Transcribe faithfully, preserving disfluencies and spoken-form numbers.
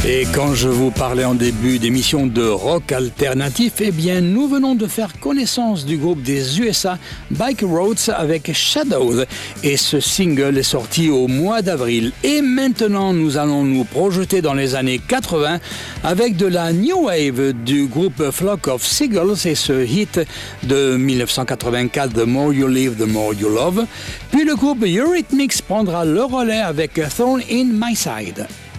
Et quand je vous parlais en début d'émission de rock alternatif, eh bien, nous venons de faire connaissance du groupe des U S A, Bike Roads, avec Shadows. Et ce single est sorti au mois d'avril. Et maintenant, nous allons nous projeter dans les années quatre-vingts avec de la New Wave du groupe Flock of Seagulls et ce hit de dix-neuf cent quatre-vingt-quatre, The More You Live, The More You Love. Puis le groupe Eurythmics prendra le relais avec Thorn in My Side.